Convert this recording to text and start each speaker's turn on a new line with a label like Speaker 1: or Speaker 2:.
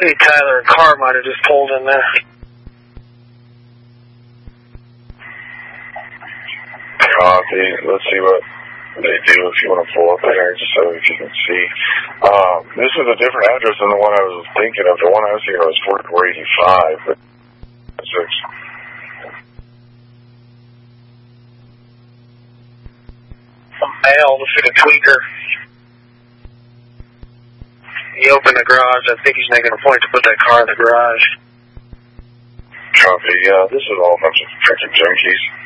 Speaker 1: Hey, Tyler, a car might have just pulled in there.
Speaker 2: Copy. Let's see what they do if you want to pull up there just so if you can see. This is a different address than the one I was thinking of. The one I was thinking of was 4485, but
Speaker 1: Some mail, looks like a tweaker. He opened the garage. I think he's making a point to put that car in the garage.
Speaker 2: Copy. Yeah, this is all a bunch of freaking junkies.